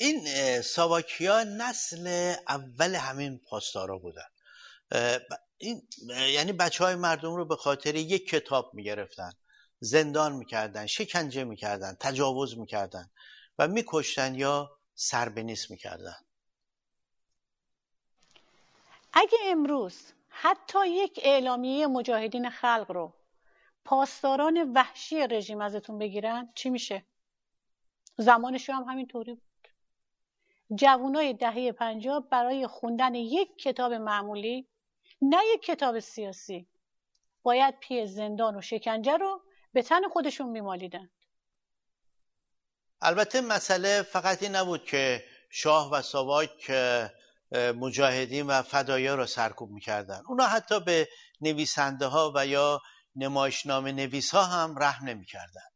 این ساواکیا نسل اول همین پاسدارا بودن. این یعنی بچهای مردم رو به خاطر یک کتاب میگرفتن، زندان میکردن، شکنجه میکردن، تجاوز میکردن و میکشتن یا سربنیست میکردن. اگه امروز حتی یک اعلامیه مجاهدین خلق رو پاسداران وحشی رژیم ازتون بگیرن چی میشه؟ زمانش هم همینطوری بود. جوانای دهه 50 برای خوندن یک کتاب معمولی، نه یک کتاب سیاسی، باید پی زندان و شکنجه رو به تن خودشون میمالیدن. البته مسئله فقط این نبود که شاه و ساواک مجاهدین و فدایا رو سرکوب میکردن. اونا حتی به نویسنده ها و یا نمایشنامه نویس ها هم رحم نمیکردن.